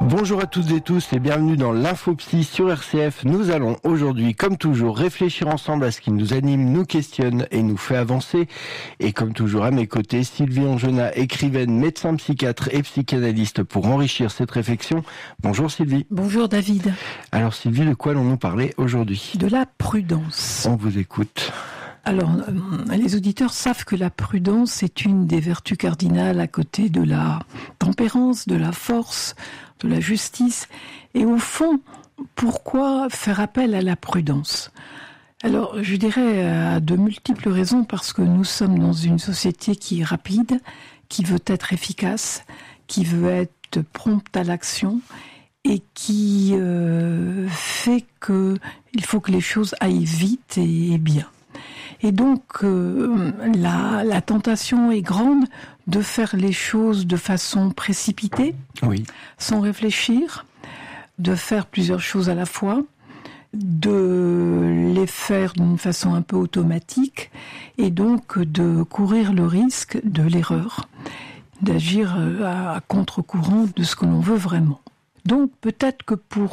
Bonjour à toutes et tous et bienvenue dans l'Infopsy sur RCF. Nous allons aujourd'hui, comme toujours, réfléchir ensemble à ce qui nous anime, nous questionne et nous fait avancer. Et comme toujours à mes côtés, Sylvie Angenat, écrivaine, médecin psychiatre et psychanalyste pour enrichir cette réflexion. Bonjour Sylvie. Bonjour David. Alors Sylvie, de quoi allons-nous parler aujourd'hui ? De la prudence. On vous écoute. Alors, les auditeurs savent que la prudence est une des vertus cardinales à côté de la tempérance, de la force, de la justice. Et au fond, pourquoi faire appel à la prudence ? Alors, je dirais à de multiples raisons, parce que nous sommes dans une société qui est rapide, qui veut être efficace, qui veut être prompte à l'action, et qui fait qu'il faut que les choses aillent vite et bien. Et donc, la tentation est grande de faire les choses de façon précipitée, Oui. sans réfléchir, de faire plusieurs choses à la fois, de les faire d'une façon un peu automatique, et donc de courir le risque de l'erreur, d'agir à contre-courant de ce que l'on veut vraiment. Donc, peut-être que pour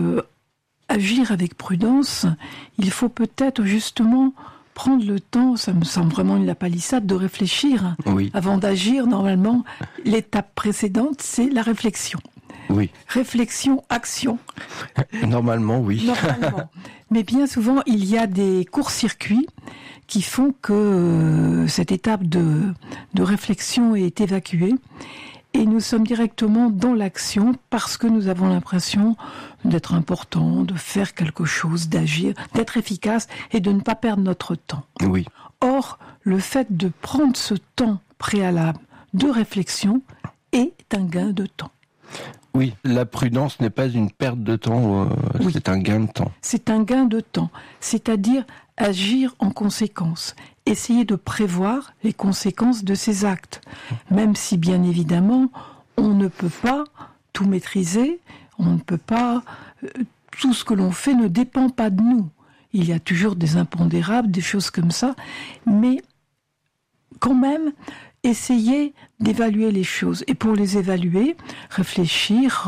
agir avec prudence, il faut peut-être justement prendre le temps, ça me semble vraiment une lapalissade, de réfléchir avant d'agir. Normalement, l'étape précédente, c'est la réflexion. Oui. Réflexion, action. Normalement, oui. Normalement. Mais bien souvent, il y a des courts-circuits qui font que cette étape de réflexion est évacuée. Et nous sommes directement dans l'action parce que nous avons l'impression d'être important, de faire quelque chose, d'agir, d'être efficace et de ne pas perdre notre temps. Oui. Or, le fait de prendre ce temps préalable de réflexion est un gain de temps. Oui, la prudence n'est pas une perte de temps, c'est un gain de temps. C'est un gain de temps, c'est-à-dire agir en conséquence. Essayer de prévoir les conséquences de ses actes, même si bien évidemment on ne peut pas tout maîtriser, on ne peut pas, tout ce que l'on fait ne dépend pas de nous. Il y a toujours des impondérables, des choses comme ça, mais quand même essayer d'évaluer les choses. Et pour les évaluer, réfléchir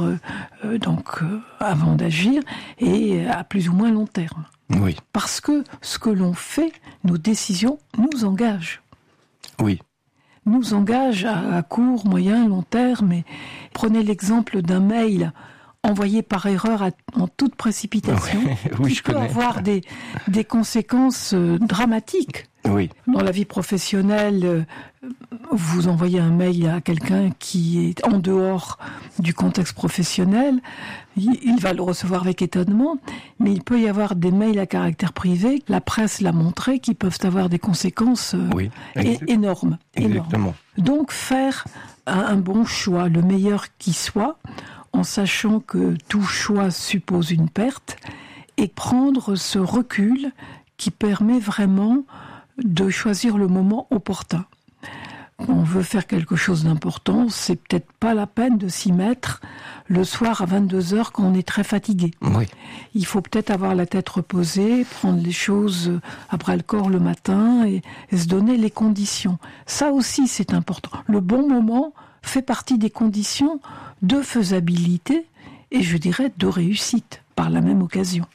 avant d'agir et à plus ou moins long terme. Oui. Parce que ce que l'on fait, nos décisions, nous engagent. Oui. Nous engagent à court, moyen, long terme. Et prenez l'exemple d'un mail envoyé par erreur en toute précipitation, oui, qui peut avoir des conséquences dramatiques. Oui. Dans la vie professionnelle, vous envoyez un mail à quelqu'un qui est en dehors du contexte professionnel, il va le recevoir avec étonnement, mais il peut y avoir des mails à caractère privé, la presse l'a montré, qui peuvent avoir des conséquences énormes. Exactement. Donc faire un bon choix, le meilleur qui soit, en sachant que tout choix suppose une perte, et prendre ce recul qui permet vraiment de choisir le moment opportun. On veut faire quelque chose d'important, c'est peut-être pas la peine de s'y mettre le soir à 22h quand on est très fatigué. Oui. Il faut peut-être avoir la tête reposée, prendre les choses à bras-le-corps le matin et se donner les conditions. Ça aussi, c'est important. Le bon moment fait partie des conditions de faisabilité et je dirais de réussite par la même occasion.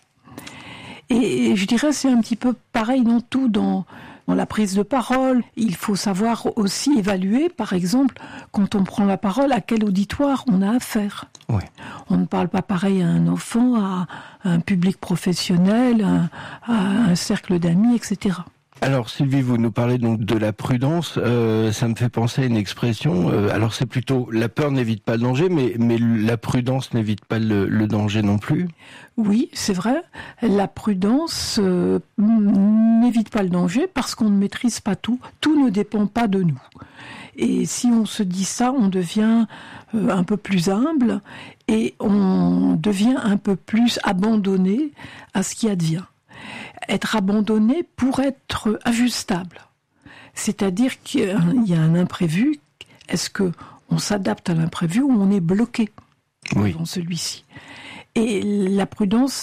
Et je dirais c'est un petit peu pareil dans tout, dans la prise de parole. Il faut savoir aussi évaluer, par exemple, quand on prend la parole, à quel auditoire on a affaire. Oui. On ne parle pas pareil à un enfant, à un public professionnel, à un cercle d'amis, etc. Alors Sylvie, vous nous parlez donc de la prudence, ça me fait penser à une expression, alors c'est plutôt la peur n'évite pas le danger, mais la prudence n'évite pas le danger non plus. Oui, c'est vrai, la prudence n'évite pas le danger parce qu'on ne maîtrise pas tout ne dépend pas de nous. Et si on se dit ça, on devient un peu plus humble et on devient un peu plus abandonné à ce qui advient. Être abandonné pour être ajustable. C'est-à-dire qu'il y a un imprévu. Est-ce qu'on s'adapte à l'imprévu ou on est bloqué devant celui-ci ? Et la prudence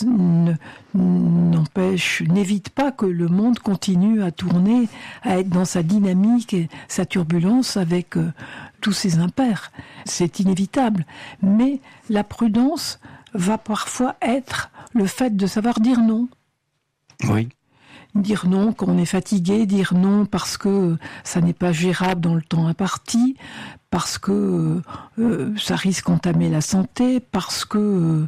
n'évite pas que le monde continue à tourner, à être dans sa dynamique et sa turbulence avec tous ses impairs. C'est inévitable. Mais la prudence va parfois être le fait de savoir dire non. Oui. Dire non quand on est fatigué, dire non parce que ça n'est pas gérable dans le temps imparti, parce que ça risque d'entamer la santé, parce que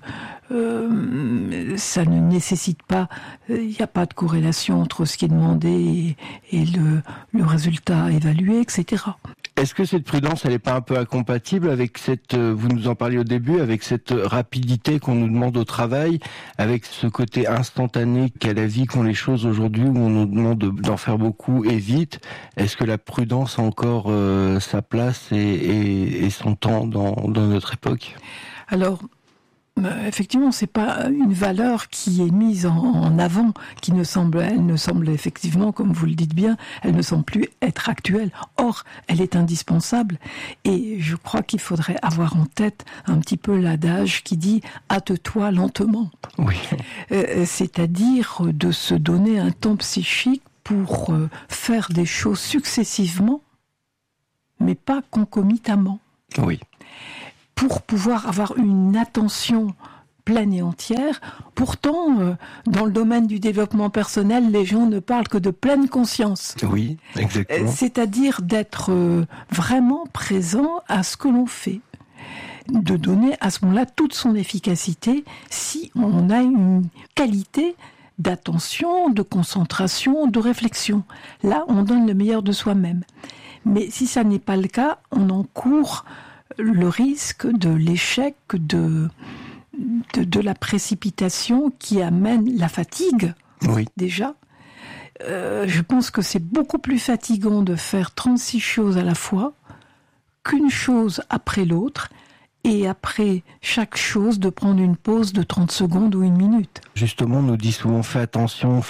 ça ne nécessite pas, il n'y a pas de corrélation entre ce qui est demandé et le résultat évalué, etc. Est-ce que cette prudence, elle n'est pas un peu incompatible avec cette, vous nous en parliez au début, avec cette rapidité qu'on nous demande au travail, avec ce côté instantané qu'a la vie, qu'ont les choses aujourd'hui, où on nous demande d'en faire beaucoup et vite? Est-ce que la prudence a encore sa place et son temps dans notre époque? Alors, effectivement, c'est pas une valeur qui est mise en avant, elle ne semble effectivement, comme vous le dites bien, elle ne semble plus être actuelle. Or, elle est indispensable. Et je crois qu'il faudrait avoir en tête un petit peu l'adage qui dit « hâte-toi lentement ». Oui. C'est-à-dire de se donner un temps psychique pour faire des choses successivement, mais pas concomitamment. Oui. Pour pouvoir avoir une attention pleine et entière. Pourtant, dans le domaine du développement personnel, les gens ne parlent que de pleine conscience. Oui, exactement. C'est-à-dire d'être vraiment présent à ce que l'on fait. De donner à ce moment-là toute son efficacité si on a une qualité d'attention, de concentration, de réflexion. Là, on donne le meilleur de soi-même. Mais si ça n'est pas le cas, on encourt le risque de l'échec, de la précipitation qui amène la fatigue, oui. Déjà. Je pense que c'est beaucoup plus fatigant de faire 36 choses à la fois qu'une chose après l'autre, et après chaque chose de prendre une pause de 30 secondes ou 1 minute. Justement, on nous dit souvent fais attention.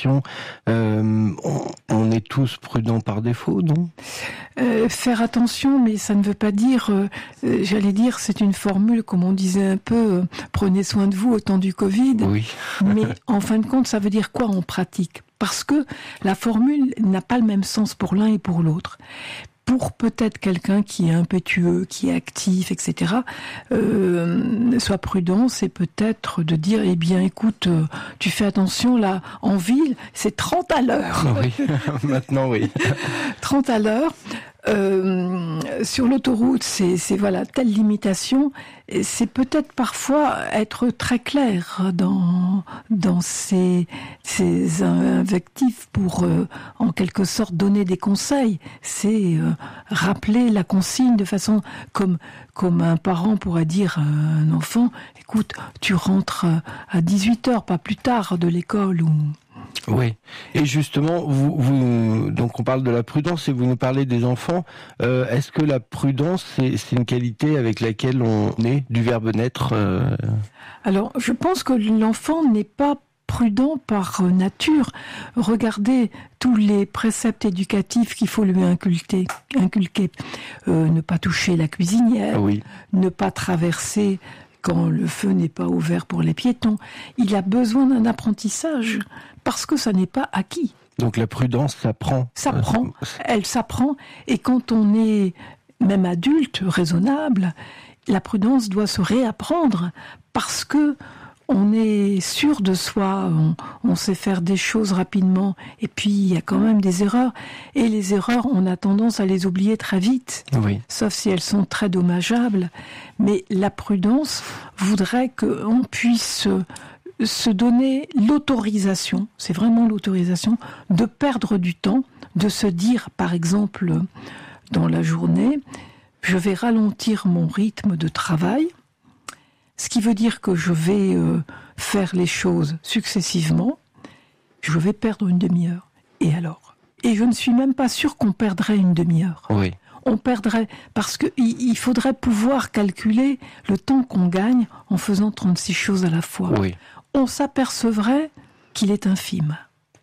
On est tous prudents par défaut, non? Faire attention, mais ça ne veut pas dire, j'allais dire, c'est une formule, comme on disait un peu, prenez soin de vous au temps du Covid. Oui. Mais en fin de compte, ça veut dire quoi en pratique? Parce que la formule n'a pas le même sens pour l'un et pour l'autre. Pour peut-être quelqu'un qui est impétueux, qui est actif, etc., soit prudent, c'est peut-être de dire, eh bien, écoute, tu fais attention, là, en ville, c'est 30 à l'heure. Oui, maintenant, oui. 30 à l'heure. Sur l'autoroute, c'est voilà, telle limitation. Et c'est peut-être parfois être très clair dans ces invectives pour, en quelque sorte, donner des conseils. C'est rappeler la consigne de façon comme un parent pourrait dire à un enfant, écoute, tu rentres à 18h, pas plus tard de l'école ou... Oui, et justement, vous donc on parle de la prudence et vous nous parlez des enfants. Est-ce que la prudence, c'est une qualité avec laquelle on est, du verbe naître Alors, je pense que l'enfant n'est pas prudent par nature. Regardez tous les préceptes éducatifs qu'il faut lui inculquer. Ne pas toucher la cuisinière, oui. Ne pas traverser quand le feu n'est pas ouvert pour les piétons. Il a besoin d'un apprentissage parce que ça n'est pas acquis. Donc la prudence s'apprend. Elle s'apprend. Et quand on est même adulte, raisonnable, la prudence doit se réapprendre parce que on est sûr de soi, on sait faire des choses rapidement, et puis il y a quand même des erreurs. Et les erreurs, on a tendance à les oublier très vite, oui. Sauf si elles sont très dommageables. Mais la prudence voudrait qu'on puisse se donner l'autorisation, c'est vraiment l'autorisation, de perdre du temps, de se dire, par exemple, dans la journée, je vais ralentir mon rythme de travail, ce qui veut dire que je vais faire les choses successivement, je vais perdre 1 demi-heure. Et alors? Et je ne suis même pas sûre qu'on perdrait 1 demi-heure. Oui. On perdrait, parce qu'il faudrait pouvoir calculer le temps qu'on gagne en faisant 36 choses à la fois. Oui. On s'apercevrait qu'il est infime. Oui,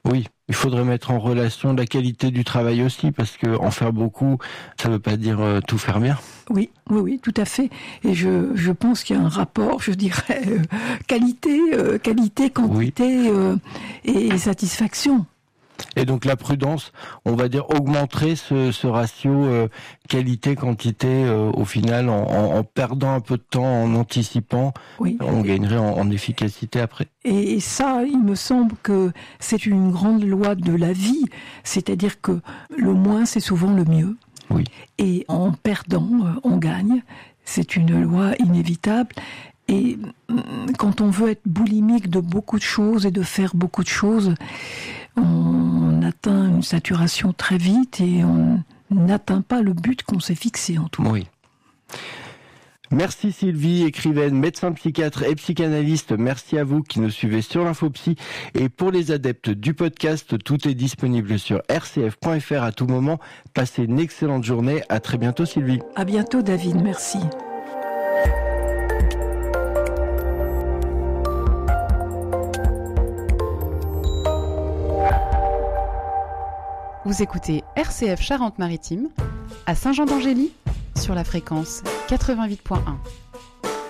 Il faudrait mettre en relation la qualité du travail aussi, parce que en faire beaucoup, ça veut pas dire tout faire bien. Oui, tout à fait. Et je pense qu'il y a un rapport, je dirais, qualité, quantité et satisfaction. Et donc la prudence, on va dire, augmenterait ce ratio qualité-quantité au final, en perdant un peu de temps, en anticipant, on gagnerait en efficacité après. Et ça, il me semble que c'est une grande loi de la vie, c'est-à-dire que le moins, c'est souvent le mieux. Oui. Et en perdant, on gagne. C'est une loi inévitable. Et quand on veut être boulimique de beaucoup de choses et de faire beaucoup de choses, on atteint une saturation très vite et on n'atteint pas le but qu'on s'est fixé en tout. Oui. Merci Sylvie, écrivaine, médecin psychiatre et psychanalyste. Merci à vous qui nous suivez sur l'Infopsy. Et pour les adeptes du podcast, tout est disponible sur rcf.fr à tout moment. Passez une excellente journée. À très bientôt Sylvie. À bientôt David, merci. Vous écoutez RCF Charente-Maritime à Saint-Jean-d'Angély sur la fréquence 88.1.